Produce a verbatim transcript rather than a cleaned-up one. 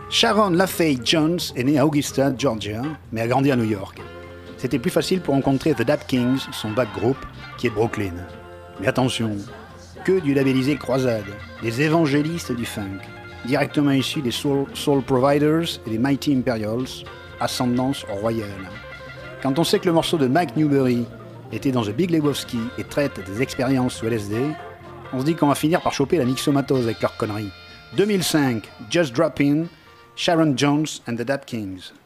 Sharon LaFaye Jones est née à Augusta, Georgia, mais a grandi à New York. C'était plus facile pour rencontrer The Dap Kings, son back group, qui est de Brooklyn. Mais attention, que du labellisé croisade, des évangélistes du funk, directement issus des Soul, Soul Providers et des Mighty Imperials, ascendance royale. Quand on sait que le morceau de Mike Newbury était dans The Big Lebowski et traite des expériences sous L S D, on se dit qu'on va finir par choper la myxomatose avec leurs conneries. deux mille cinq, Just Drop In, Sharon Jones and the Dap Kings.